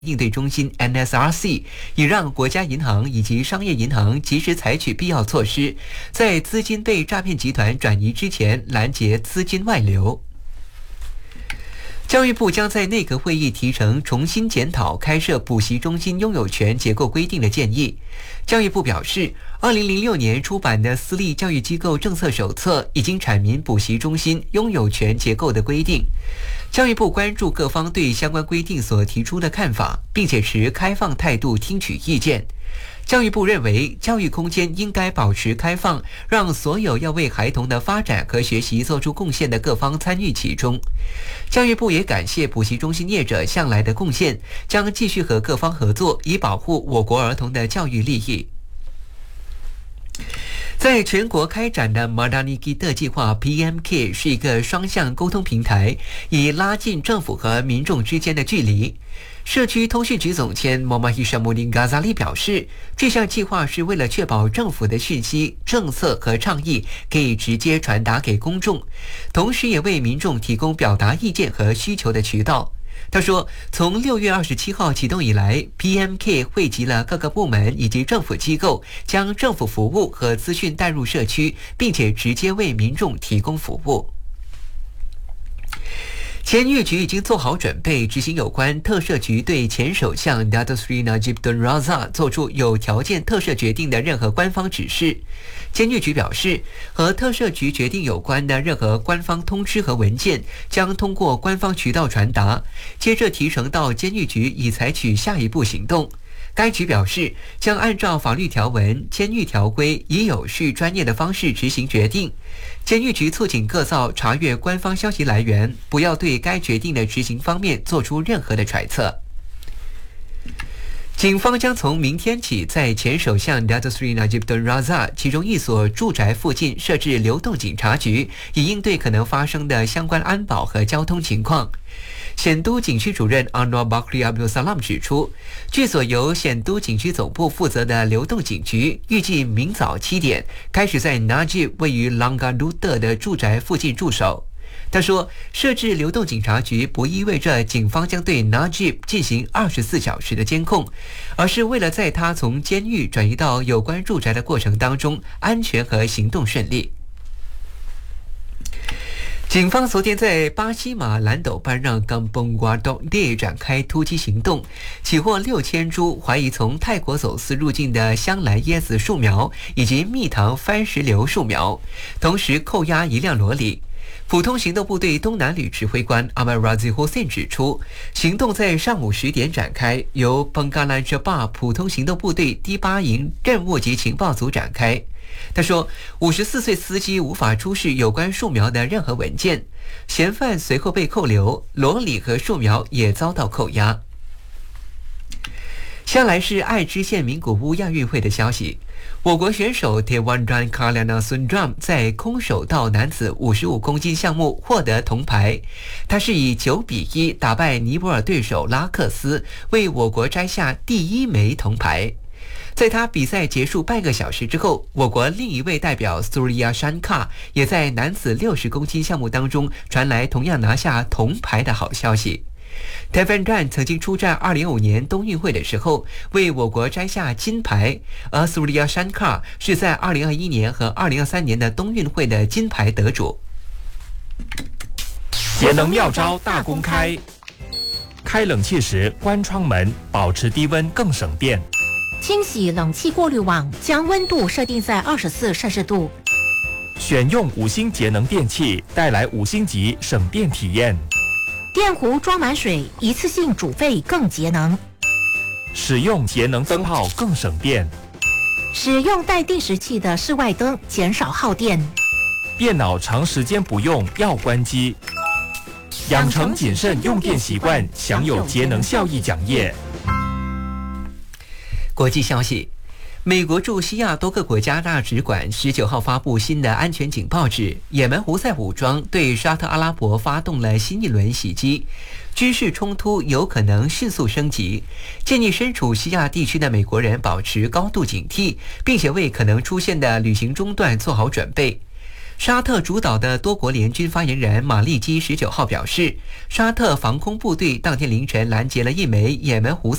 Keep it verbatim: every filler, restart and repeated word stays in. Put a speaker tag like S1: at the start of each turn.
S1: 应对中心 N S R C 已让国家银行以及商业银行及时采取必要措施，在资金被诈骗集团转移之前拦截资金外流。教育部将在内阁会议提呈重新检讨开设补习中心拥有权结构规定的建议。教育部表示，二零零六年出版的私立教育机构政策手册已经阐明补习中心拥有权结构的规定。教育部关注各方对相关规定所提出的看法，并且持开放态度听取意见。教育部认为，教育空间应该保持开放，让所有要为孩童的发展和学习做出贡献的各方参与其中。教育部也感谢补习中心业者向来的贡献，将继续和各方合作，以保护我国儿童的教育利益。在全国开展的 Madani Kita 计划 P M K 是一个双向沟通平台，以拉近政府和民众之间的距离。社区通讯局总监 Muhammad Hishamuddin Ghazali 表示，这项计划是为了确保政府的讯息、政策和倡议可以直接传达给公众，同时也为民众提供表达意见和需求的渠道。他说，从六月二十七号启动以来 ，P M K 汇集了各个部门以及政府机构，将政府服务和资讯带入社区，并且直接为民众提供服务。前狱局已经做好准备，执行有关特赦局对前首相 Datuk Seri Najib Tun Razak 做出有条件特赦决定的任何官方指示。监狱局表示，和特赦局决定有关的任何官方通知和文件将通过官方渠道传达，接着提呈到监狱局以采取下一步行动。该局表示，将按照法律条文、监狱条规，以有序专业的方式执行决定。监狱局促请各造查阅官方消息来源，不要对该决定的执行方面做出任何的揣测。警方将从明天起在前首相 Datuk Seri Najib Tun Razak 其中一所住宅附近设置流动警察局，以应对可能发生的相关安保和交通情况。显都警区主任 Anwar Bakri Abdul Salam 指出，据所由显都警区总部负责的流动警局，预计明早七点开始在 Najib 位于 Langgar Duta 的住宅附近驻守。他说，设置流动警察局不意味着警方将对 Najib 进行二十四小时的监控，而是为了在他从监狱转移到有关住宅的过程当中，安全和行动顺利。警方昨天在巴西马兰斗班让冈崩瓜东地展开突击行动，起获六千株怀疑从泰国走私入境的香兰椰子树苗以及蜜糖番石榴树苗，同时扣押一辆罗里。普通行动部队东南旅指挥官 Ahmad Razi Hossain 指出，行动在上午十点展开，由 Bangkalan Jabbar 普通行动部队第八营任务及情报组展开。他说，五十四岁司机无法出示有关树苗的任何文件，嫌犯随后被扣留，罗里和树苗也遭到扣押。下来是爱知县名古屋亚运会的消息。我国选手 Tewandran Kalyana Sundram 在空手道男子五十五公斤项目获得铜牌，他是以九比一打败尼泊尔对手拉克斯，为我国摘下第一枚铜牌。在他比赛结束半个小时之后，我国另一位代表 Surya Shankar 也在男子六十公斤项目当中传来同样拿下铜牌的好消息。Tewandran 曾经出战二零零五年冬运会的时候，为我国摘下金牌，而 Surya Shankar 是在二零二一年和二零二三年的冬运会的金牌得主。
S2: 节能妙招大公开，开冷气时关窗门，保持低温更省电。
S3: 清洗冷气过滤网，将温度设定在二十四摄氏度。
S2: 选用五星节能电器，带来五星级省电体验。
S3: 电壶装满水，一次性煮沸更节能。
S2: 使用节能灯泡更省电。
S3: 使用带定时器的室外灯，减少耗电。
S2: 电脑长时间不用要关机。养成谨慎用电习惯，享有节能效益奖业。
S1: 国际消息，美国驻西亚多个国家大使馆十九号发布新的安全警报，指也门胡塞武装对沙特阿拉伯发动了新一轮袭击，军事冲突有可能迅速升级，建议身处西亚地区的美国人保持高度警惕，并且为可能出现的旅行中断做好准备。 沙特主导的多国联军发言人马利基十九号表示，沙特防空部队当天凌晨拦截了一枚也门胡